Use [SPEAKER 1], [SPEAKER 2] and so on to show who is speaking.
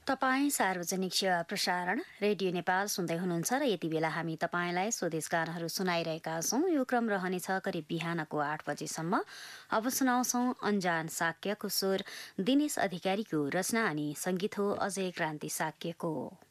[SPEAKER 1] तपाईँ सार्वजनिक सेवा प्रसारण रेडियो नेपाल सुन्दै हुनुहुन्छ र यति बेला हामी तपाईँलाई स्वदेश गानहरू सुनाइरहेका छौं। यो क्रम रहनेछ करिब बिहानको 8 बजेसम्म। अब सुनाउँछौं अन्जान साक्यको स्वर दिनेश अधिकारीको रचना अनि संगीत हो अजय क्रान्ति साक्यको।